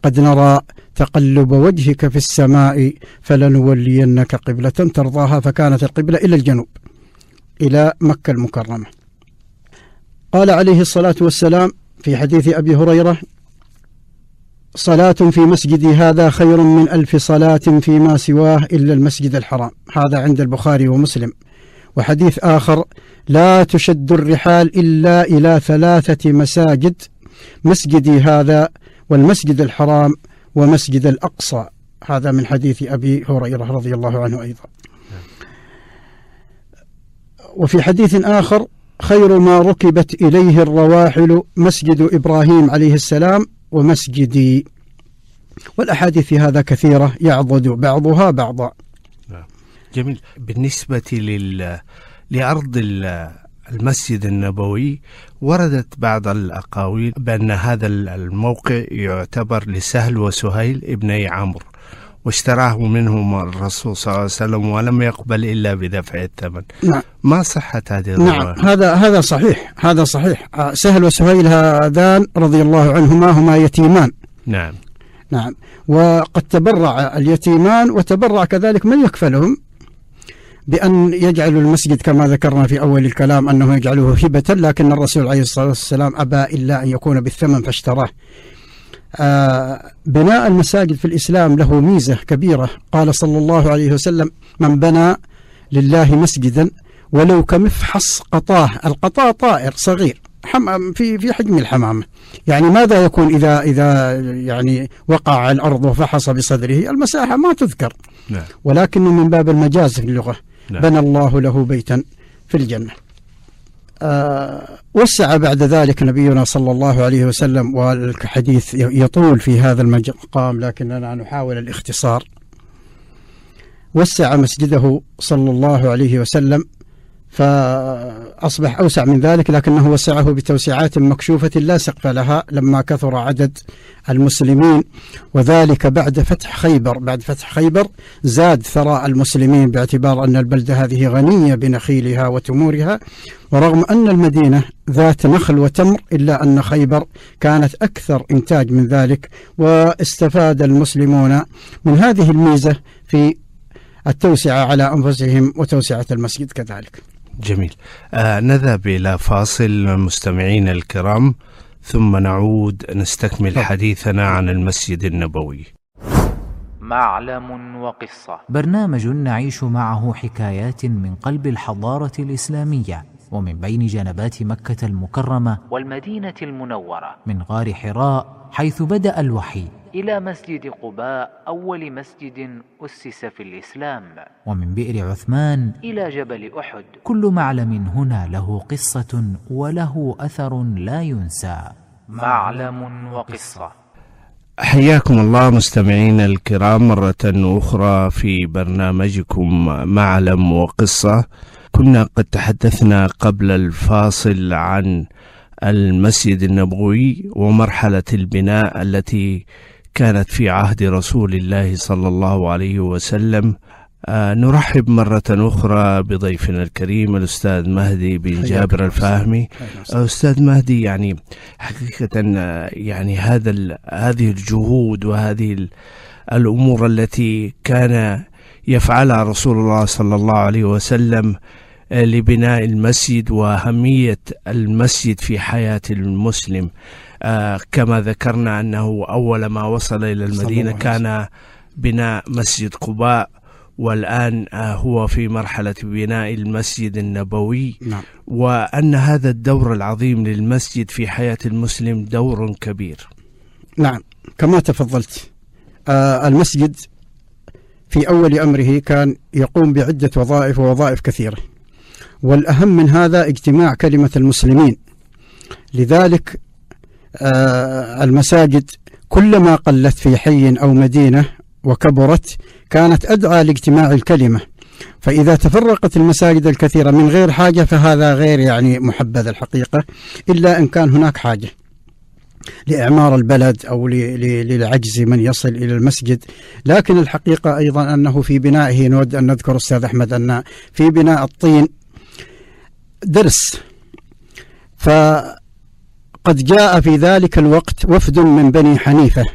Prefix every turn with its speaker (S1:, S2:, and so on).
S1: قد نرى تقلب وجهك في السماء فلنولينك قبلة ترضاها، فكانت القبلة إلى الجنوب إلى مكة المكرمة. قال عليه الصلاة والسلام في حديث أبي هريرة: صلاة في مسجدي هذا خير من 1000 صلاة فيما سواه إلا المسجد الحرام. هذا عند البخاري ومسلم. وحديث آخر: لا تشد الرحال إلا إلى 3 مساجد: مسجدي هذا والمسجد الحرام ومسجد الأقصى. هذا من حديث أبي هريرة رضي الله عنه أيضا. وفي حديث آخر: خير ما ركبت إليه الرواحل مسجد إبراهيم عليه السلام ومسجدي. والأحاديث في هذا كثيرة يعضد بعضها بعضا.
S2: جميل. بالنسبة لأرض المسجد النبوي، وردت بعض الأقاويل بأن هذا الموقع يعتبر لسهل وسهيل ابني عمرو، واشتراه منهم الرسول صلى الله عليه وسلم ولم يقبل إلا بدفع الثمن.
S1: نعم.
S2: ما صحة هذه الرواية؟
S1: نعم، هذا صحيح، هذا صحيح. سهل وسهيل هذان رضي الله عنهما هما يتيمان.
S2: نعم.
S1: نعم. وقد تبرع اليتيمان وتبرع كذلك من يكفلهم بأن يجعلوا المسجد كما ذكرنا في أول الكلام أنه يجعله هبة، لكن الرسول عليه الصلاة والسلام أبى إلا أن يكون بالثمن فاشتراه. بناء المساجد في الإسلام له ميزة كبيرة. قال صلى الله عليه وسلم: من بنى لله مسجدا ولو كمفحص قطاه. القطاء طائر صغير في حجم الحمامة، يعني ماذا يكون إذا يعني وقع على الأرض وفحص بصدره؟ المساحة ما تذكر.
S2: نعم.
S1: ولكنه من باب المجاز في اللغة. نعم. بنى الله له بيتا في الجنة. وسع بعد ذلك نبينا صلى الله عليه وسلم، والحديث يطول في هذا المقام لكننا نحاول الاختصار. وسع مسجده صلى الله عليه وسلم فأصبح أوسع من ذلك، لكنه وسعه بتوسعات مكشوفة لا سقف لها لما كثر عدد المسلمين، وذلك بعد فتح خيبر. بعد فتح خيبر زاد ثراء المسلمين باعتبار أن البلدة هذه غنية بنخيلها وتمورها، ورغم أن المدينة ذات نخل وتمر إلا أن خيبر كانت أكثر إنتاج من ذلك، واستفاد المسلمون من هذه الميزة في التوسعة على أنفسهم وتوسعة المسجد كذلك.
S2: جميل. نذهب إلى فاصل مستمعين الكرام، ثم نعود نستكمل حديثنا عن المسجد النبوي.
S3: معلم وقصة،
S4: برنامج نعيش معه حكايات من قلب الحضارة الإسلامية ومن بين جنبات مكة المكرمة
S3: والمدينة المنورة،
S4: من غار حراء حيث بدأ الوحي
S3: إلى مسجد قباء أول مسجد أسس في الإسلام،
S4: ومن بئر عثمان
S3: إلى جبل أحد.
S4: كل معلم هنا له قصة وله أثر لا ينسى.
S3: معلم وقصة.
S2: حياكم الله مستمعين الكرام مرة أخرى في برنامجكم معلم وقصة. كنا قد تحدثنا قبل الفاصل عن المسجد النبوي ومرحلة البناء التي كانت في عهد رسول الله صلى الله عليه وسلم. نرحب مرة أخرى بضيفنا الكريم الأستاذ مهدي بن جابر الفاهمي. أستاذ مهدي، يعني حقيقة يعني هذه الجهود وهذه الأمور التي كان يفعلها رسول الله صلى الله عليه وسلم لبناء المسجد وأهمية المسجد في حياة المسلم، كما ذكرنا أنه أول ما وصل إلى المدينة كان بناء مسجد قباء، والآن هو في مرحلة بناء المسجد النبوي.
S1: نعم.
S2: وأن هذا الدور العظيم للمسجد في حياة المسلم دور كبير.
S1: نعم، كما تفضلت. المسجد في أول أمره كان يقوم بعدة وظائف ووظائف كثيرة، والأهم من هذا اجتماع كلمة المسلمين. لذلك المساجد كلما قلت في حي أو مدينة وكبرت كانت أدعى لاجتماع الكلمة، فإذا تفرقت المساجد الكثيرة من غير حاجة فهذا غير يعني محبذ الحقيقة، إلا إن كان هناك حاجة لإعمار البلد أو للعجز من يصل إلى المسجد. لكن الحقيقة أيضا أنه في بنائه نود أن نذكر أستاذ أحمد أن في بناء الطين درس، فقد جاء في ذلك الوقت وفد من بني حنيفة